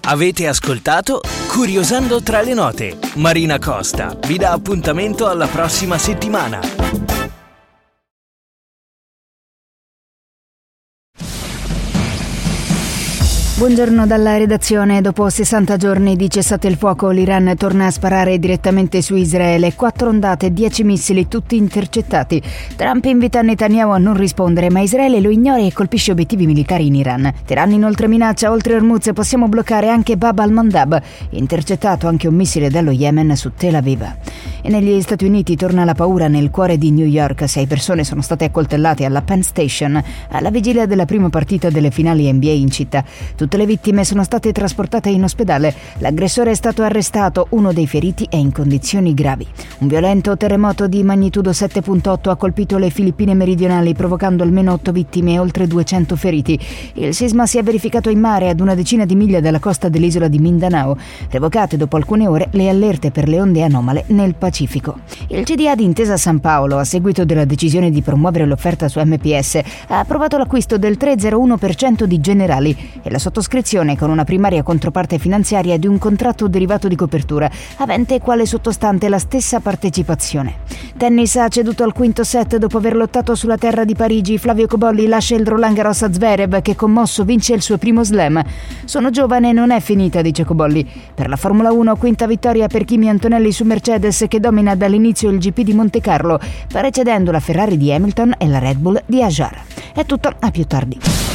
Avete ascoltato Curiosando tra le note. Marina Costa vi dà appuntamento alla prossima settimana. Buongiorno dalla redazione. Dopo 60 giorni di cessate il fuoco, l'Iran torna a sparare direttamente su Israele. 4 ondate, 10 missili, tutti intercettati. Trump invita Netanyahu a non rispondere, ma Israele lo ignora e colpisce obiettivi militari in Iran. Teheran inoltre minaccia: oltre Hormuz possiamo bloccare anche Bab al-Mandab. Intercettato anche un missile dallo Yemen su Tel Aviv. E negli Stati Uniti torna la paura nel cuore di New York. 6 persone sono state accoltellate alla Penn Station alla vigilia della prima partita delle finali NBA in città. Tutte le vittime sono state trasportate in ospedale. L'aggressore è stato arrestato, uno dei feriti è in condizioni gravi. Un violento terremoto di magnitudo 7.8 ha colpito le Filippine meridionali, provocando almeno 8 vittime e oltre 200 feriti. Il sisma si è verificato in mare ad una decina di miglia dalla costa dell'isola di Mindanao. Revocate dopo alcune ore le allerte per le onde anomale nel Pacifico. Il CDA di Intesa San Paolo, a seguito della decisione di promuovere l'offerta su MPS, ha approvato l'acquisto del 3,01% di Generali e la sottoscrizione con una primaria controparte finanziaria di un contratto derivato di copertura, avente quale sottostante la stessa partecipazione. Tennis: ha ceduto al quinto set dopo aver lottato sulla terra di Parigi. Flavio Cobolli lascia il Roland Garros a Zverev, che commosso vince il suo primo slam. Sono giovane e non è finita, dice Cobolli. Per la Formula 1, quinta vittoria per Kimi Antonelli su Mercedes, che domina dall'inizio il GP di Monte Carlo, precedendo la Ferrari di Hamilton e la Red Bull di Ajar. È tutto, a più tardi.